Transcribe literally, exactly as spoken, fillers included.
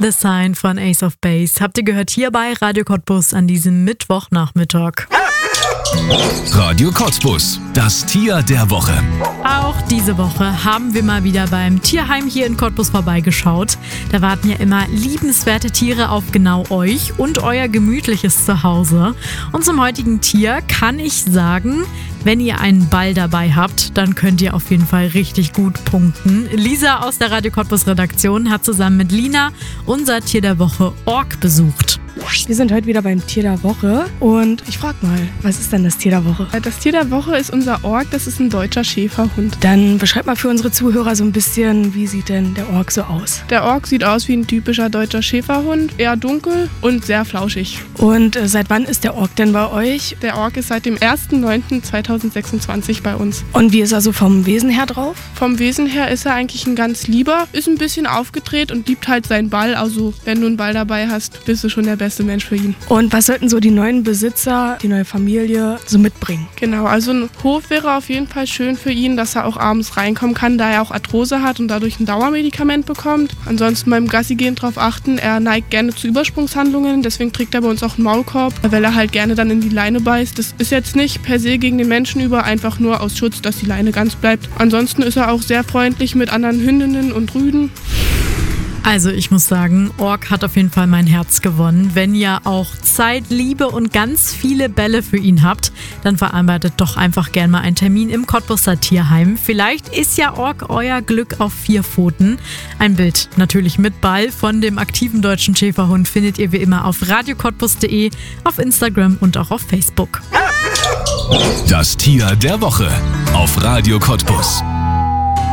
The Sign von Ace of Base habt ihr gehört hier bei Radio Cottbus an diesem Mittwochnachmittag. Radio Cottbus, das Tier der Woche. Auch diese Woche haben wir mal wieder beim Tierheim hier in Cottbus vorbeigeschaut. Da warten ja immer liebenswerte Tiere auf genau euch und euer gemütliches Zuhause. Und zum heutigen Tier kann ich sagen, wenn ihr einen Ball dabei habt, dann könnt ihr auf jeden Fall richtig gut punkten. Lisa aus der Radio Cottbus Redaktion hat zusammen mit Lina unser Tier der Woche Ork besucht. Wir sind heute wieder beim Tier der Woche und ich frage mal, was ist denn das Tier der Woche? Das Tier der Woche ist unser Ork, das ist ein deutscher Schäferhund. Dann beschreib mal für unsere Zuhörer so ein bisschen, wie sieht denn der Ork so aus? Der Ork sieht aus wie ein typischer deutscher Schäferhund, eher dunkel und sehr flauschig. Und äh, seit wann ist der Ork denn bei euch? Der Ork ist seit dem ersten neunten zweitausendsechsundzwanzig bei uns. Und wie ist er so vom Wesen her drauf? Vom Wesen her ist er eigentlich ein ganz lieber, ist ein bisschen aufgedreht und liebt halt seinen Ball. Also wenn du einen Ball dabei hast, bist du schon der beste Mensch für ihn. Und was sollten so die neuen Besitzer, die neue Familie so mitbringen? Genau, also ein Hof wäre auf jeden Fall schön für ihn, dass er auch abends reinkommen kann, da er auch Arthrose hat und dadurch ein Dauermedikament bekommt. Ansonsten beim Gassi gehen darauf achten, er neigt gerne zu Übersprungshandlungen, deswegen trägt er bei uns auch einen Maulkorb, weil er halt gerne dann in die Leine beißt. Das ist jetzt nicht per se gegen den Menschen über, einfach nur aus Schutz, dass die Leine ganz bleibt. Ansonsten ist er auch sehr freundlich mit anderen Hündinnen und Rüden. Also ich muss sagen, Ork hat auf jeden Fall mein Herz gewonnen. Wenn ihr auch Zeit, Liebe und ganz viele Bälle für ihn habt, dann vereinbartet doch einfach gern mal einen Termin im Cottbuser Tierheim. Vielleicht ist ja Ork euer Glück auf vier Pfoten. Ein Bild natürlich mit Ball von dem aktiven deutschen Schäferhund findet ihr wie immer auf radio cottbus punkt de, auf Instagram und auch auf Facebook. Das Tier der Woche auf Radio Cottbus.